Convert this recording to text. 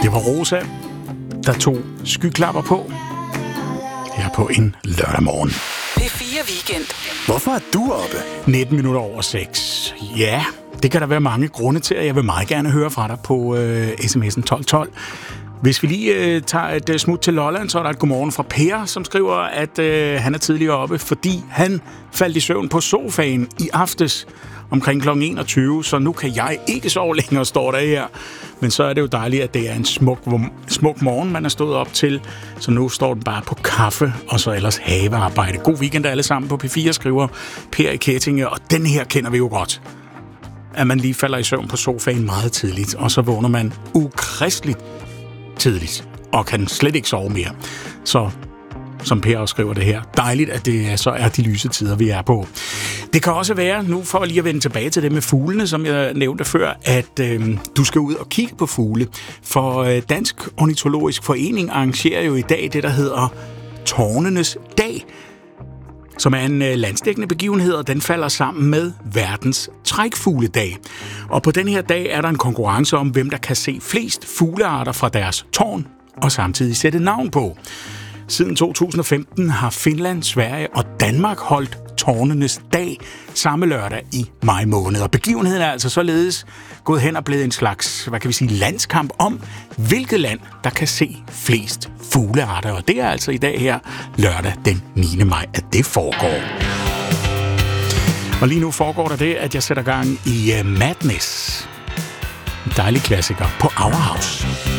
Det var Rosa, der tog skyklapper på her på en lørdag morgen. P4 Weekend. Hvorfor er du oppe? 19 minutter over 6. Ja, det kan der være mange grunde til, og jeg vil meget gerne høre fra dig på sms'en 1212. Hvis vi lige tager et smut til Lolland, så er der et godmorgen fra Per, som skriver, at han er tidligere oppe, fordi han faldt i søvn på sofaen i aftes omkring kl. 21, så nu kan jeg ikke sove længere, står der her. Men så er det jo dejligt, at det er en smuk morgen, man er stået op til, så nu står den bare på kaffe, og så ellers havearbejde. God weekend alle sammen på P4, skriver Per i Kettinge, og den her kender vi jo godt. At man lige falder i søvn på sofaen meget tidligt, og så vågner man ukristeligt tidligt, og kan slet ikke sove mere. Så, som Per også skriver det her, dejligt, at det så er de lyse tider, vi er på. Det kan også være, nu for lige at vende tilbage til det med fuglene, som jeg nævnte før, at du skal ud og kigge på fugle. For Dansk Ornitologisk Forening arrangerer jo i dag det, der hedder Tårnenes Dag, som er en landsdækkende begivenhed, og den falder sammen med verdens trækfugledag. Og på den her dag er der en konkurrence om, hvem der kan se flest fuglearter fra deres tårn, og samtidig sætte navn på. Siden 2015 har Finland, Sverige og Danmark holdt Tårnenes Dag samme lørdag i maj måned. Og begivenheden er altså således gået hen og blevet en slags, landskamp om, hvilket land, der kan se flest fuglearter. Og det er altså i dag her, lørdag den 9. maj, at det foregår. Og lige nu foregår der det, at jeg sætter gang i Madness. En dejlig klassiker på Our House.